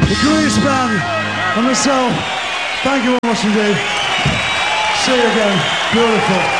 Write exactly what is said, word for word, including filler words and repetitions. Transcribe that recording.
The Grease Band and myself, thank you very much indeed. See you again. Beautiful.